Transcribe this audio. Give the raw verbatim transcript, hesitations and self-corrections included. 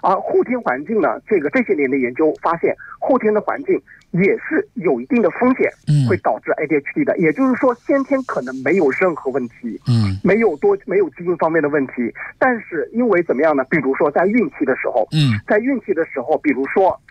而后天环境呢，这个这些年的研究发现，后天的环境也是有一定的风险，会导致 A D H D 的。也就是说，先天可能没有任何问题，嗯，没有多没有基因方面的问题，但是因为怎么样呢？比如说在孕期的时候，嗯，在孕期的时候，比如说